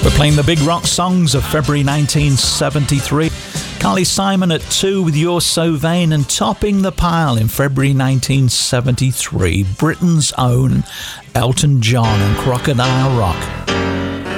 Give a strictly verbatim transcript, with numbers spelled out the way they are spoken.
We're playing the big rock songs of February nineteen seventy-three. Carly Simon at two with You're So Vain, and topping the pile in February nineteen seventy-three, Britain's own Elton John and Crocodile Rock.